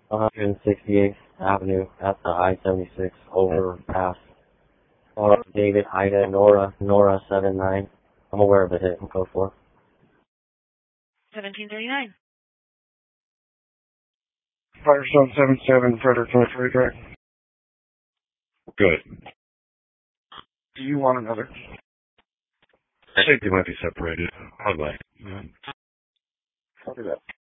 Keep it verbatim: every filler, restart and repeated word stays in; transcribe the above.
one sixty-eighth Avenue at the I seventy-six overpass. Uh, David, Ida, Nora, Nora seven nine. I'm aware of the hit in code four. seventeen thirty-nine. Firestone seven seven, Frederick twenty-three, correct? Good. Do you want another? I think they might be separated. I'd like. Copy that.